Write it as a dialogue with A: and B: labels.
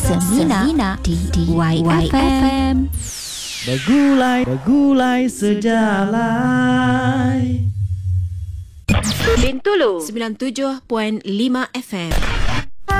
A: Semina di YFM.
B: Bergulai sejalai.
C: Bintulu 97.5 FM.